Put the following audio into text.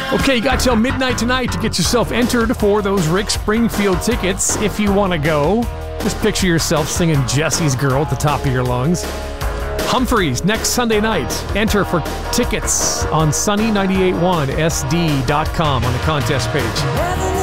Okay, you got till midnight tonight to get yourself entered for those Rick Springfield tickets if you want to go. Just picture yourself singing Jesse's Girl at the top of your lungs. Humphreys next Sunday night. Enter for tickets on sunny981sd.com on the contest page.